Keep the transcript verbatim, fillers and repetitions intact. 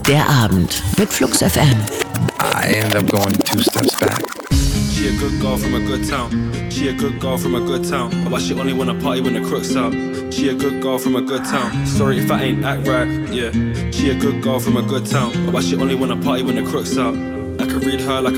Der Abend mit Flux F M. I end up going two steps back. She a good girl from a good town. She a good girl from a good town. But she only wanna party when the crook's out. She a good girl from a good town. Sorry if I ain't act right, yeah. She a good girl from a good town. But she only wanna party when the crook's out. I could read her like a